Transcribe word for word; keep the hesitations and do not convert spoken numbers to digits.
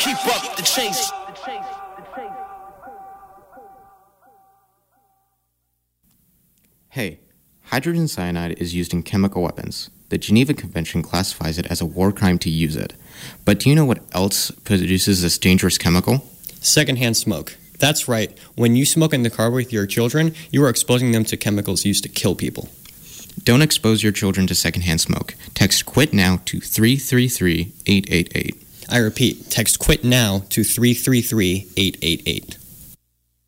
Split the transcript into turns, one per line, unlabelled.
keep up the chase.
Hey, hydrogen cyanide is used in chemical weapons. The Geneva Convention classifies it as a war crime to use it. But do you know what else produces this dangerous chemical?
Secondhand smoke. That's right. When you smoke in the car with your children, you are exposing them to chemicals used to kill people.
Don't expose your children to secondhand smoke. Text QUIT NOW to three three three, eight eight eight.
I repeat, text QUIT NOW to three three three, eight eight eight.